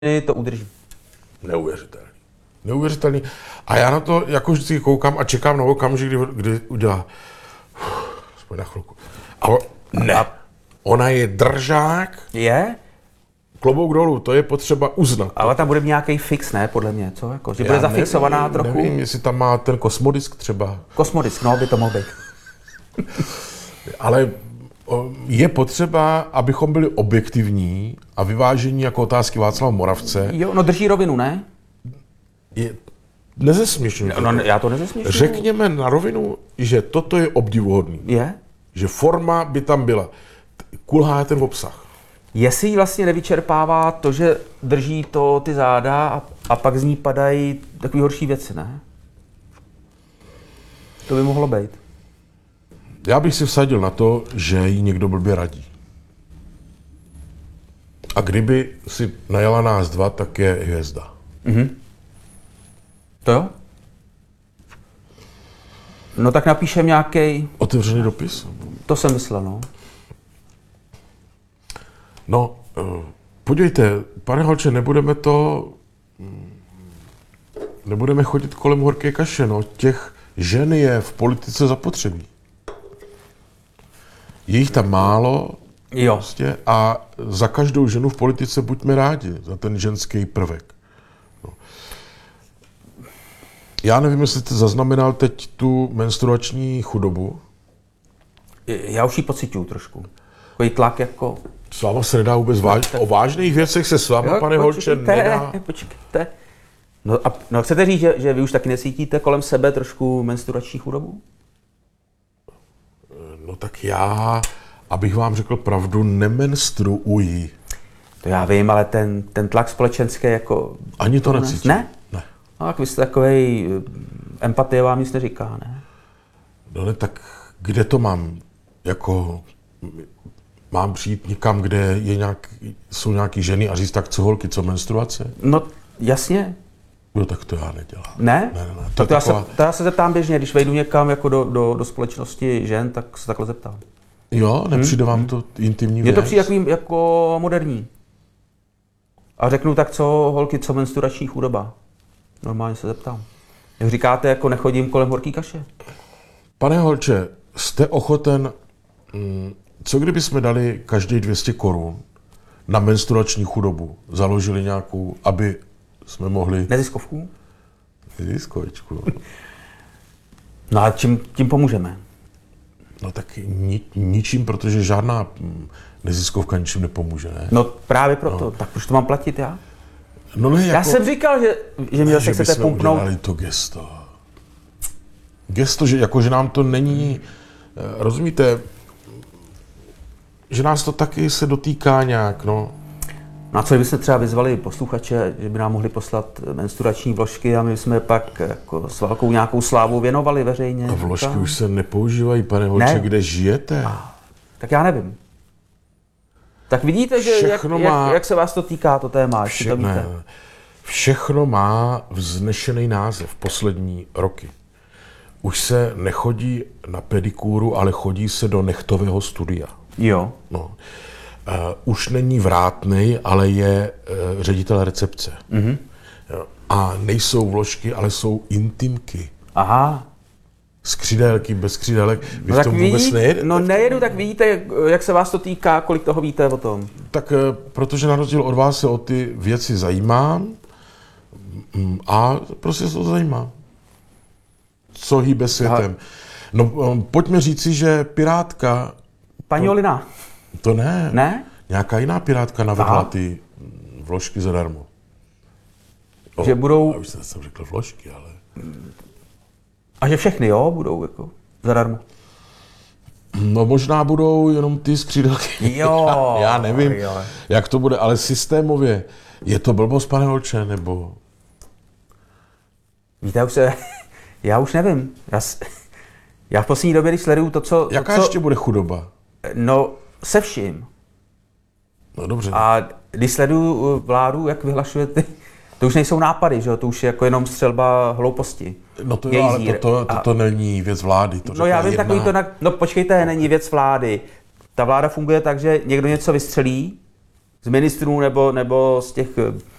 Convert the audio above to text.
to udrží. Neuvěřitelný. A já na to jako vždycky koukám a čekám na okamžik, kdy udělá. Aspoň na chvilku. A ne. Ona je držák. Je? Klobouk dolů, to je potřeba uznat. Ale tam bude nějaký fix, ne, podle mě, co? Jako, že bude zafixovaná trochu? Nevím, jestli tam má ten kosmodisk třeba. Kosmodisk, no, by to mohl být. Ale je potřeba, abychom byli objektivní a vyvážení jako otázky Václava Moravce. Jo, no drží rovinu, ne? Nezesměšňuji. No, já to nezesměšňuji. Řekněme na rovinu, že toto je obdivuhodný. Je? Že forma by tam byla. Kulhá je ten obsah. Jestli jí vlastně nevyčerpává to, že drží to ty záda a pak z ní padají takové horší věci, ne? To by mohlo být. Já bych si vsadil na to, že jí někdo blbě radí. A kdyby si najala nás dva, tak je hvězda. Mhm. To jo? No tak napíšem nějaký. Otevřený dopis? To jsem myslel, no. No, podívejte, pane Holče, nebudeme chodit kolem horké kaše, no. Těch žen je v politice zapotřebí. Je jich tam málo. Jo. Prostě, a za každou ženu v politice buďme rádi, za ten ženský prvek. No. Já nevím, jestli jste zaznamenal teď tu menstruační chudobu. Já už ji pociťuju trošku. Takový tlak jako. S váma se nedá vůbec o vážných věcech se s váma, pane Holče, nedá. Počkejte. No chcete říct, že vy už taky necítíte kolem sebe trošku menstruační chudobu? No tak já, abych vám řekl pravdu, nemenstruuji. To já vím, ale ten tlak společenský jako. Ani to necítím. Ne? Ne. No tak vy jste takovej, empatie vám nic neříká, ne? No ne, tak kde to mám? Jako, mám přijít někam, kde jsou nějaký ženy a říct, tak co holky, co menstruace? No jasně. No tak to já nedělám. Ne? Ne. To já se zeptám běžně, když vejdu někam jako do společnosti žen, tak se takhle zeptám. Jo, nepřijde vám to intimní věc? Mně to přijde takovým jako moderní. A řeknu tak, co holky, co menstruační chudoba. Normálně se zeptám. Jak říkáte, jako nechodím kolem horký kaše? Pane Holče, jste ochoten, co kdyby jsme dali každý 200 korun na menstruační chudobu, založili nějakou, aby jsme mohli... Neziskovku? Neziskovečku. No a tím pomůžeme? No tak ničím, protože žádná neziskovka ničím nepomůže, ne? No právě proto. No. Tak proč to mám platit já? No ne, jako... Já jsem říkal, že mě zase chcete pumpnout. Že bychom to gesto. Gesto, že nám to není... Rozumíte? Že nás to taky se dotýká nějak, no. No a co byste třeba vyzvali posluchače, že by nám mohli poslat menstruační vložky a my jsme pak jako s velkou nějakou slávou věnovali veřejně. A vložky už se nepoužívají, pane Holče, kde žijete? Tak já nevím. Tak vidíte, že jak se vás to týká, to téma, jestli to víte. Všechno má vznešený název poslední roky. Už se nechodí na pedikúru, ale chodí se do nechtového studia. Jo. No. Už není vrátnej, ale je ředitel recepce. Mm-hmm. A nejsou vložky, ale jsou intimky. Aha. Skřidélky, bez skřidélek. Vy no v tom vůbec nejedete? No nejedu, tak vidíte, jak se vás to týká, kolik toho víte o tom. Tak protože na rozdíl od vás se o ty věci zajímám a prostě se to zajímá. Co hýbe světem. No pojďme říci, že pirátka... Paní Olina. To ne. Ne? Nějaká jiná pirátka navrhla ty vložky zadarmo. Že budou... Já už jsem řekl vložky, ale... A že všechny, jo, budou jako zadarmo. No možná budou jenom ty skřídelky. Jo. Já nevím, jak to bude, ale systémově. Je to blbost, pane Holče, nebo... Víte, já už nevím. Já v poslední době, když sleduju to, co... Jaká ještě bude chudoba? No, se vším. No dobře. A když sleduju vládu, jak vyhlašuje ty... To už nejsou nápady, že jo? To už je jako jenom střelba hlouposti. No to jo, ale to není věc vlády. To no já vím, takový to... No počkejte, není věc vlády. Ta vláda funguje tak, že někdo něco vystřelí z ministrů nebo z těch